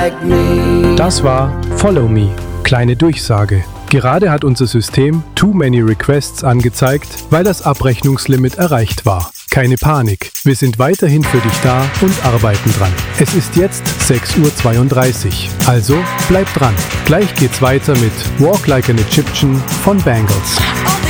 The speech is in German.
like me. Das war Follow Me, kleine Durchsage. Gerade hat unser System Too Many Requests angezeigt, weil das Abrechnungslimit erreicht war. Keine Panik, wir sind weiterhin für dich da und arbeiten dran. Es ist jetzt 6:32 Uhr, also bleib dran. Gleich geht's weiter mit Walk Like an Egyptian von Bangles.